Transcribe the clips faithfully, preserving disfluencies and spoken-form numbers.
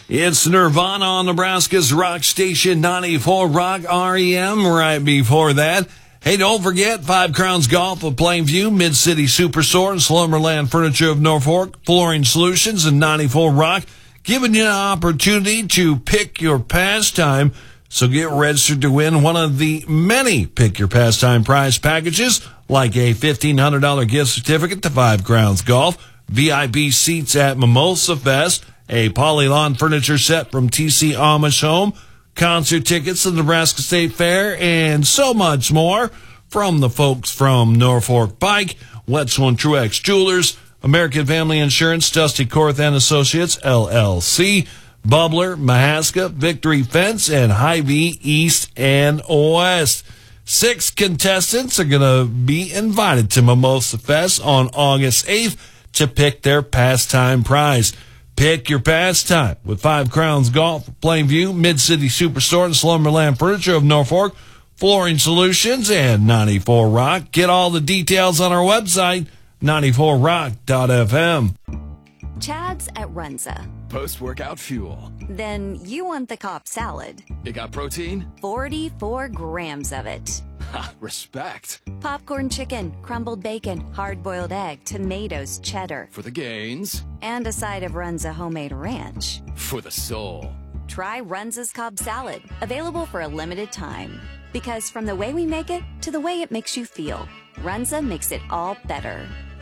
It's Nirvana on Nebraska's Rock Station ninety-four Rock R E M. Right before that, hey, don't forget, Five Crowns Golf of Plainview, Mid-City Superstore, and Slumberland Furniture of Norfolk, Flooring Solutions, and ninety-four Rock, giving you an opportunity to pick your pastime. So get registered to win one of the many Pick Your Pastime prize packages, like a fifteen hundred dollars gift certificate to Five Crowns Golf, V I P seats at Mimosa Fest, a Polylawn furniture set from T C Amish Home, concert tickets to the Nebraska State Fair, and so much more from the folks from Norfolk Pike, Wetzel and Truex Jewelers, American Family Insurance, Dusty Korth and Associates, L L C, Bubbler, Mahaska, Victory Fence, and Hy-Vee East and West. Six contestants are going to be invited to Mimosa Fest on August eighth to pick their pastime prize. Pick your pastime with Five Crowns Golf, Plainview, Mid-City Superstore, and Slumberland Furniture of Norfolk, Flooring Solutions, and ninety-four Rock. Get all the details on our website, ninety-four rock dot f m. Chad's at Runza. Post-workout fuel. Then you want the Cobb salad. It got protein? forty-four grams of it. Ha, respect. Popcorn chicken, crumbled bacon, hard-boiled egg, tomatoes, cheddar. For the gains. And a side of Runza homemade ranch. For the soul. Try Runza's Cobb salad, available for a limited time. Because from the way we make it to the way it makes you feel, Runza makes it all better.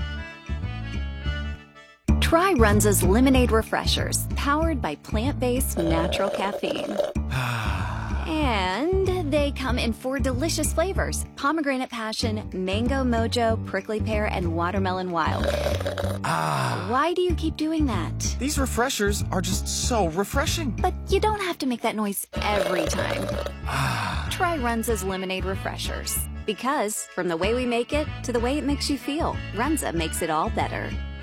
Try Runza's Lemonade Refreshers, powered by plant-based natural caffeine. And they come in four delicious flavors: pomegranate passion, mango mojo, prickly pear, and watermelon wild. Ah. Why do you keep doing that? These refreshers are just so refreshing. But you don't have to make that noise every time. Try Runza's Lemonade Refreshers. Because from the way we make it to the way it makes you feel, Runza makes it all better.